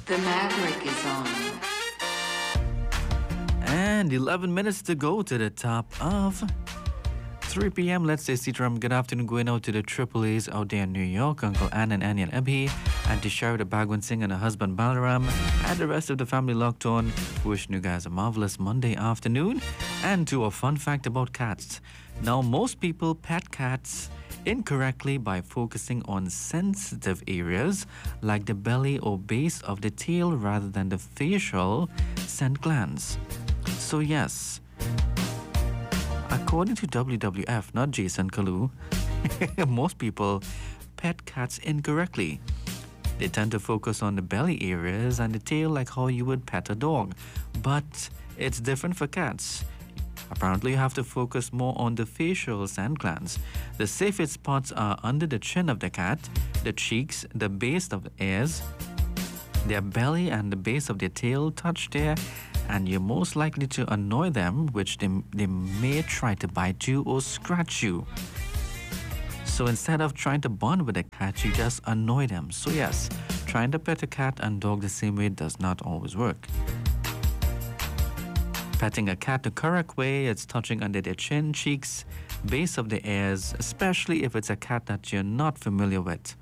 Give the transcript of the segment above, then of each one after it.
The Maverick is on. And 11 minutes to go to the top of 3 p.m. Let's say Sitaram, good afternoon. Going out to the Triple A's out there in New York, Uncle Ann and Annie and Abhi, and to Sharada Bhagwan Singh and her husband Balaram, and the rest of the family locked on. Wishing you guys a marvelous Monday afternoon. And to a fun fact about cats. Now, most people pet cats incorrectly by focusing on sensitive areas like the belly or base of the tail rather than the facial scent glands. So yes, according to WWF, not Jason Kalu, most people pet cats incorrectly. They tend to focus on the belly areas and the tail like how you would pet a dog. But it's different for cats. Apparently, you have to focus more on the facial scent glands. The safest spots are under the chin of the cat, the cheeks, the base of the ears, their belly and the base of their tail touch there, and you're most likely to annoy them, which they may try to bite you or scratch you. So instead of trying to bond with a cat, you just annoy them. So yes, trying to pet a cat and dog the same way does not always work. Petting a cat the correct way, it's touching under their chin, cheeks, base of the ears, especially if it's a cat that you're not familiar with.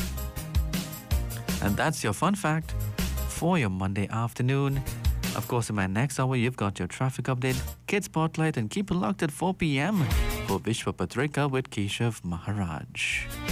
And that's your fun fact for your Monday afternoon. Of course, in my next hour, you've got your traffic update, Kids Spotlight, and keep it locked at 4 p.m. for Vishwa Patrika with Keshav Maharaj.